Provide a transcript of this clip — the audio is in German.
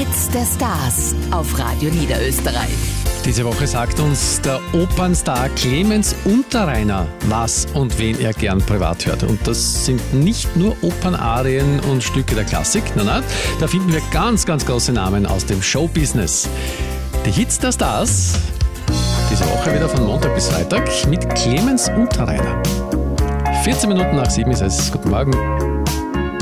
Hits der Stars auf Radio Niederösterreich. Diese Woche sagt uns der Opernstar Clemens Unterreiner, was und wen er gern privat hört. Und das sind nicht nur Opernarien und Stücke der Klassik, nein, da finden wir ganz, ganz große Namen aus dem Showbusiness. Die Hits der Stars, diese Woche wieder von Montag bis Freitag mit Clemens Unterreiner. 14 Minuten nach 7 ist es. Guten Morgen.